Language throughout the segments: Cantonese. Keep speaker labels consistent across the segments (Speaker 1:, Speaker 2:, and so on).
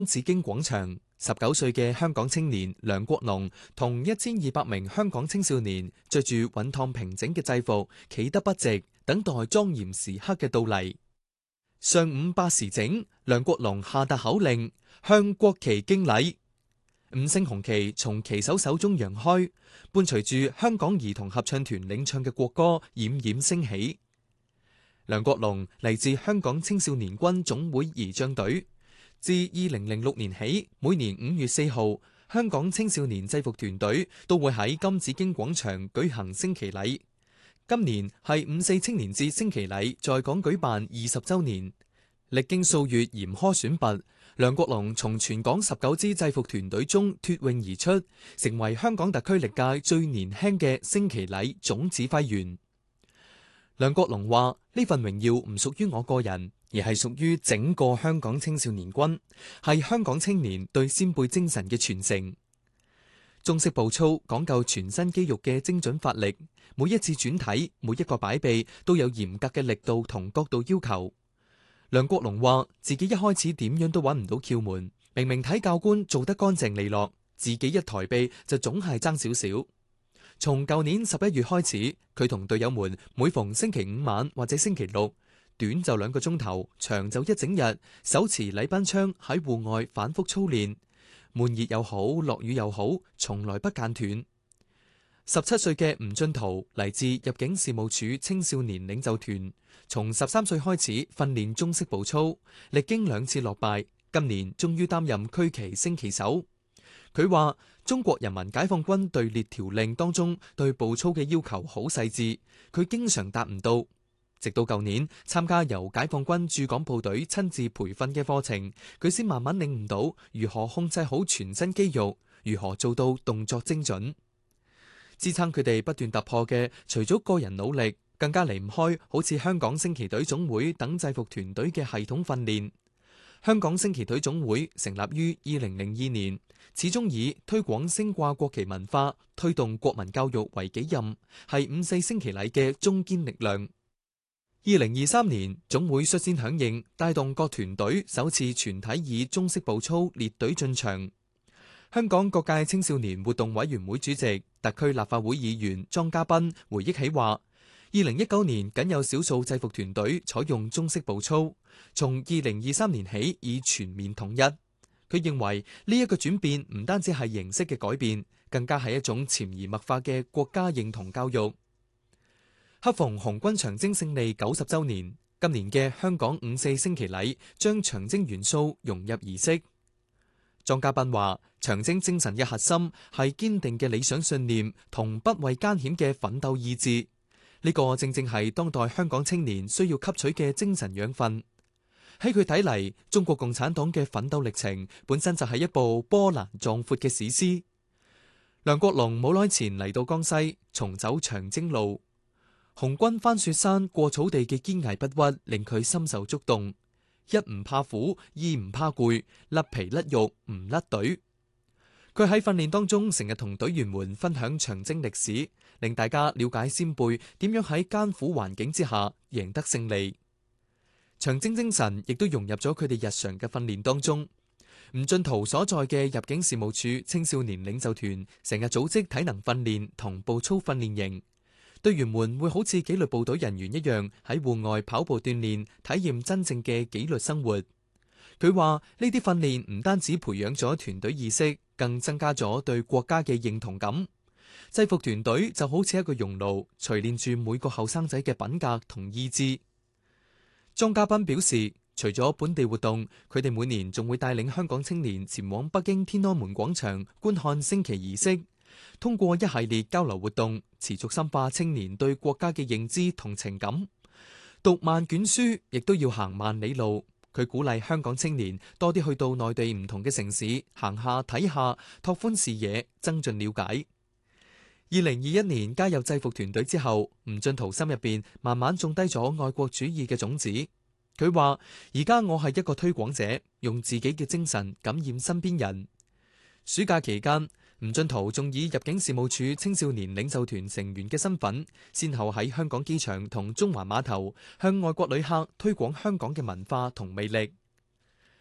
Speaker 1: 紫荊廣場，19歲嘅香港青年梁國龍同1200名香港青少年着住穩燙平整嘅制服，企得筆直，等待莊嚴時刻嘅到嚟。上午8時整，梁國龍下達口令，向國旗敬禮。5星紅旗從旗手手中揚開，伴隨住香港兒童合唱團領唱嘅國歌冉冉升起。梁國龍嚟自香港青少年軍總會儀仗隊，自2006年起，每年5月4號，香港青少年制服團隊都會喺金紫荊廣場舉行升旗禮。今年係5.4青年節升旗禮在港舉辦20週年，歷經數月嚴苛選拔，梁國龍從全港19支制服團隊中脫穎而出，成為香港特區歷屆最年輕嘅升旗禮總指揮員。梁國龍話：呢份榮耀唔屬於我個人，而係屬於整個香港青少年軍，係香港青年對先輩精神嘅傳承。中式步操講究全身肌肉嘅精準發力，每一次轉體、每一個擺臂都有嚴格嘅力度同角度要求。梁國龍話：自己一開始點樣都揾唔到竅門，明明睇教官做得乾淨利落，自己一抬臂就總係爭少少。從舊年11月開始，佢同隊友們每逢星期五晚或者星期六，短就2個鐘頭，長就一整日，手持禮賓槍喺戶外反覆操練，悶熱又好，落雨又好，從來不間斷。17歲嘅吳俊圖嚟自入境事務處青少年領袖團，從13歲開始訓練中式步操，歷經2次落敗，今年終於擔任區旗升旗手。佢話：中國人民解放軍隊列條令當中對步操嘅要求好細緻，佢經常達唔到。直到舊年參加由解放軍駐港部隊親自培訓嘅課程，佢先慢慢領悟到如何控制好全身肌肉，如何做到動作精準。支撐佢哋不斷突破嘅，除咗個人努力，更加離唔開好似香港升旗隊總會等制服團隊嘅系統訓練。香港升旗隊總會成立於2002年，始終以推廣升掛國旗文化、推動國民教育為己任，係5.4升旗禮嘅中堅力量。2023年，總會率先響應，帶動各團隊首次全體以中式步操列隊進場。香港各界青少年活動委員會主席、特區立法會議員莊家斌回憶起話：2019年僅有少數制服團隊採用中式步操，從2023年起已全面統一。佢認為呢一個轉變唔單止係形式嘅改變，更加係一種潛移默化嘅國家認同教育。恰逢紅軍長征勝利90週年，今年嘅香港5.4升旗禮將長征元素融入儀式。莊家斌話：長征精神嘅核心係堅定嘅理想信念同不畏艱險嘅奮鬥意志。呢個正正係當代香港青年需要吸取嘅精神養分。喺佢睇嚟，中國共產黨嘅奮鬥歷程本身就係一部波瀾壯闊嘅史詩。梁國龍冇耐前嚟到江西，重走長征路，紅軍翻雪山過草地嘅堅毅不屈令佢深受觸動。一唔怕苦，二唔怕攰，甩皮甩肉唔甩隊。佢喺訓練當中成日同隊員們分享長征歷史，令大家了解先輩點樣喺艱苦環境之下贏得勝利。長征精神亦都融入咗佢哋日常嘅訓練當中。吳俊圖所在嘅入境事務處青少年領袖團成日組織體能訓練同步操訓練營，隊員們會好似紀律部隊人員一樣喺戶外跑步鍛煉，體驗真正嘅紀律生活。佢話呢啲訓練唔單止培養咗團隊意識，更增加咗對國家嘅認同感。制服團隊就好似一個熔爐，錘煉住每個後生仔嘅品格同意志。莊家斌表示，除咗本地活動，佢哋每年仲會帶領香港青年前往北京天安門廣場觀看升旗儀式，通過一系列交流活動，持續深化青年對國家嘅認知同情感。讀萬卷書，亦都要行萬里路。佢鼓勵香港青年多啲去到內地唔同嘅城市行下睇下，拓寬視野，增進了解。2021年加入制服團隊之後，吳俊圖心入邊慢慢種低咗愛國主義嘅種子。佢話：而家我係一個推廣者，用自己嘅精神感染身邊人。暑假期間，吳俊圖仲以入境事務處青少年領袖團成員嘅身份，先後喺香港機場同中環碼頭向外國旅客推廣香港嘅文化同魅力。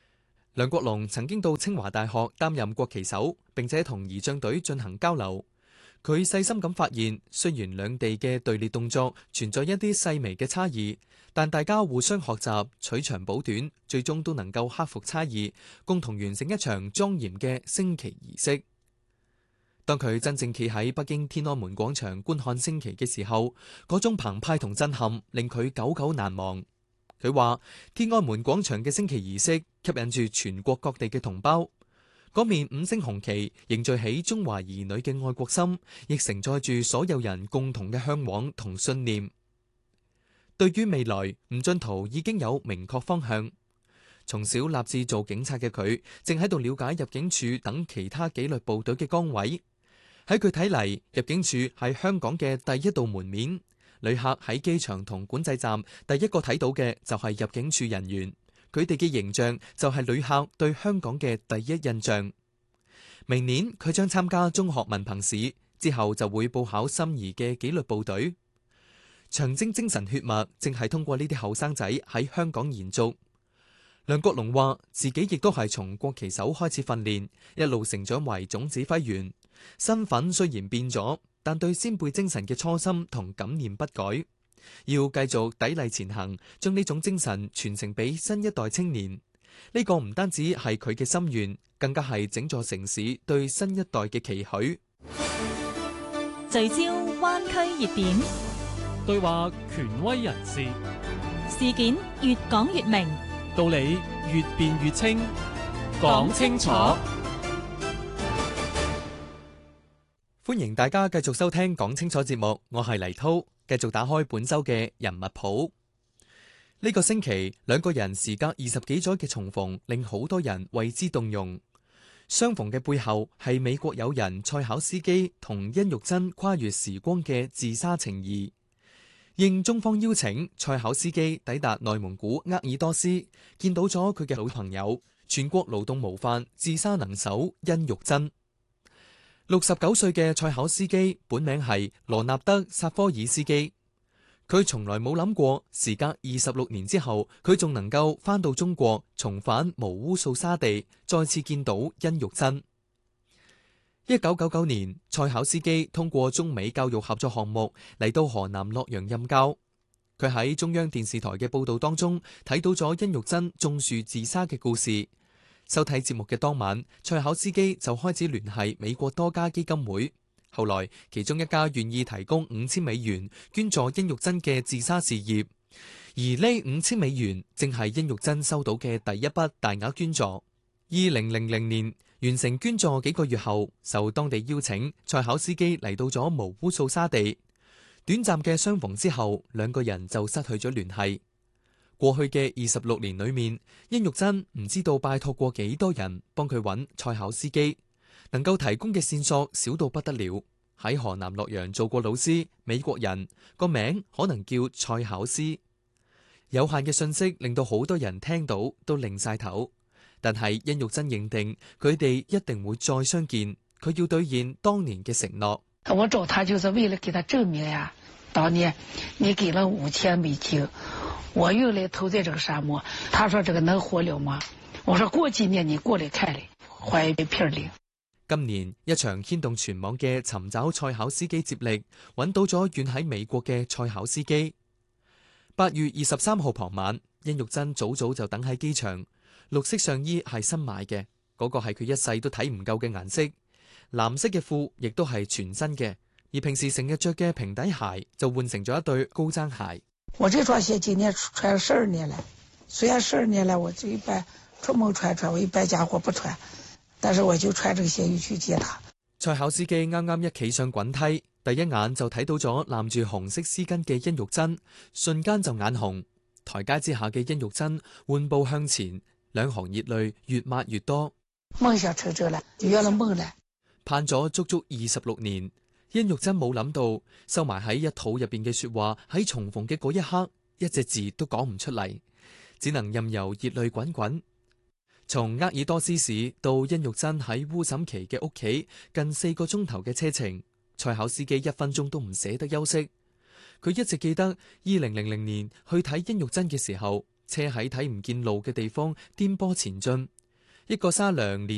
Speaker 1: 梁國龍曾經到清華大學擔任國旗手，並且同儀仗隊進行交流。佢細心咁發現，雖然兩地嘅隊列動作存在一啲細微嘅差異，但大家互相學習，取長補短，最終都能夠克服差異，共同完成一場莊嚴嘅升旗儀式。當佢真正企喺北京天安門廣場觀看升旗嘅時候，嗰種澎湃同震撼令佢久久難忘。佢話：天安門廣場嘅升旗儀式吸引住全國各地嘅同胞，嗰面5星紅旗凝聚起中華兒女嘅愛國心，亦承載住所有人共同嘅向往同信念。對於未來，吳俊濤已經有明確方向。從小立志做警察嘅佢，正喺度了解入境處等其他紀律部隊嘅崗位。喺佢睇嚟，入境處係香港嘅第一道門面。旅客喺機場同管制站第一個睇到嘅就係入境處人員，佢哋嘅形象就係旅客對香港嘅第一印象。明年佢將參加中學文憑試，之後就會報考心儀嘅紀律部隊。長征精神血脈正係通過呢啲後生仔喺香港延續。梁國龍話自己亦都係從國旗手開始訓練，一路成長為總指揮員，身份雖然變咗，但對先輩精神嘅初心同感念不改，要繼續砥礪前行，將呢種精神傳承俾新一代青年。呢個唔單止係佢嘅心願，更加係整座城市對新一代嘅期許。
Speaker 2: 聚焦灣區熱點，
Speaker 3: 對話權威人士，
Speaker 2: 事件越講越明，
Speaker 3: 道理越辯越清，講清楚。
Speaker 1: 歡迎大家繼續收聽講清楚節目，我係黎濤，繼續打開本周嘅人物譜。呢個星期，兩個人時隔20幾載嘅重逢，令好多人為之動容。相逢嘅背後係美國友人蔡巧思基同甄玉珍跨越時光嘅自殺情誼。應中方邀請，蔡巧思基抵達內蒙古鄂爾多斯，見到咗佢嘅好朋友，全國勞動模範、自殺能手甄玉珍。69歲嘅蔡巧思基本名係羅納德·薩科爾斯基，佢從來冇諗過，時隔26年之後，佢仲能夠返到中國，重返毛烏素沙地，再次見到甄玉珍。1999年，蔡巧思基通過中美教育合作項目嚟到河南洛陽任教。佢喺中央電視台嘅報道當中睇到咗甄玉珍種樹自殺嘅故事。收睇節目嘅當晚，蔡巧思基就開始聯繫美國多家基金會。後來，其中一家願意提供$5000捐助甄玉珍嘅自殺事業，而呢$5000正係甄玉珍收到嘅第一筆大額捐助。2000年完成捐助幾個月後，受當地邀請，蔡巧思基嚟到咗毛烏素沙地。短暫嘅相逢之後，兩個人就失去咗聯繫。過去嘅26年裏面，甄玉珍唔知道拜託過幾多人幫佢揾蔡巧思基，能夠提供嘅線索少到不得了。喺河南洛陽做過老師，美國人，個名可能叫蔡巧思。有限嘅信息令到好多人聽到都擰晒頭，但係甄玉珍認定佢哋一定會再相見，佢要兌現當年嘅承諾。
Speaker 4: 我找他就是為了給他證明呀，當年你給了$5000，我又來投在這個沙漠。他說這個能活了嗎？我說過幾年你過來看嘞，懷一片靈。
Speaker 1: 今年一場牽動全網嘅尋找蔡巧思基接力，揾到咗遠喺美國嘅蔡巧思基。8月23號傍晚，甄玉珍早早就等喺機場。綠色上衣係新買嘅，嗰個係佢一世都睇唔夠嘅顏色。藍色嘅褲亦都係全新嘅，而平時成日着嘅平底鞋就換成咗一對高踭鞋。
Speaker 4: 我這雙鞋今年穿了12年了，雖然12年了，我就一般出門穿，我一般家伙不穿，但是我就穿這個鞋去接他。
Speaker 1: 蔡巧思基啱啱一企上滾梯，第一眼就睇到咗攬住紅色絲巾嘅甄玉珍，瞬間就眼紅。台階之下嘅甄玉珍緩步向前，兩行熱淚越抹越多。
Speaker 4: 夢想成真了，圓了夢了。
Speaker 1: 盼咗足足26年。甄玉珍冇諗到，收埋喺一肚入邊嘅說話，喺重逢嘅嗰一刻，一隻字都講唔出嚟，只能任由熱淚滾滾。從鄂爾多斯市到甄玉珍喺烏審旗嘅屋企，近4個鐘頭嘅車程，蔡巧思基1分鐘都唔捨得休息。佢一直記得2000年去睇甄玉珍嘅時候，車喺睇唔見路嘅地方顛簸前進， 一個沙梁連